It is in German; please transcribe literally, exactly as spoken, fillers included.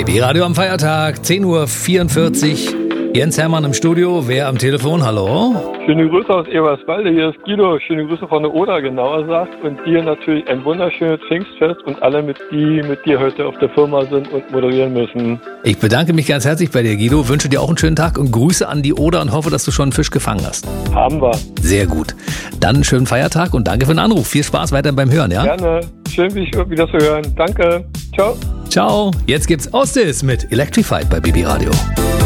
B B Radio am Feiertag, zehn Uhr vierundvierzig. Jens Hermann im Studio, wer am Telefon? Hallo? Schöne Grüße aus Eberswalde, hier ist Guido. Schöne Grüße von der Oder, genauer gesagt. Und dir natürlich ein wunderschönes Pfingstfest und alle, mit die mit dir heute auf der Firma sind und moderieren müssen. Ich bedanke mich ganz herzlich bei dir, Guido. Wünsche dir auch einen schönen Tag und Grüße an die Oder und hoffe, dass du schon einen Fisch gefangen hast. Haben wir. Sehr gut. Dann einen schönen Feiertag und danke für den Anruf. Viel Spaß weiter beim Hören, ja? Gerne. Schön, dich wieder zu hören. Danke. Ciao. Ciao. Jetzt gibt's Ostis mit Electrified bei B B Radio.